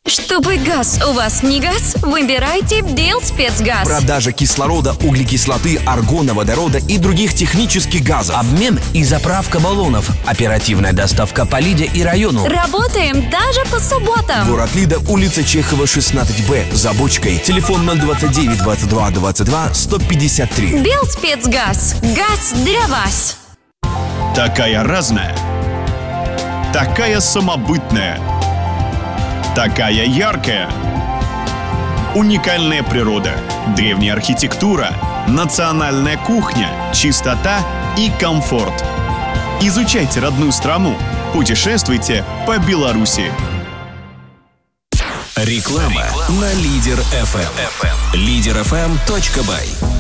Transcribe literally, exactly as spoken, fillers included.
Чтобы газ у вас не гас, выбирайте Белспецгаз. Продажа кислорода, углекислоты, аргона, водорода и других технических газов. Обмен и заправка баллонов. Оперативная доставка по Лиде и району. Работаем даже по субботам. Город Лида, улица Чехова, шестнадцать Б, за бочкой. Телефон ноль двадцать девять двадцать два двадцать два сто пятьдесят три. Белспецгаз. Газ для вас. Такая разная. Такая самобытная. Такая яркая. Уникальная природа, древняя архитектура, национальная кухня, чистота и комфорт. Изучайте родную страну. Путешествуйте по Беларуси. Реклама на Лидер эф эм. лидер эф эм точка бай.